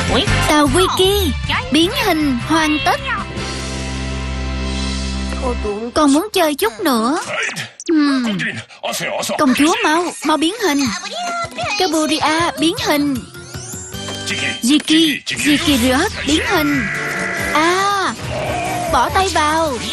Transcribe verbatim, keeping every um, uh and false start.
Tàu Wiki biến hình hoàn tất. Con muốn chơi chút nữa. hmm. Công chúa mau, mau biến hình. Caburia biến hình. Jiki, Jiki Riot biến hình. À, bỏ tay vào.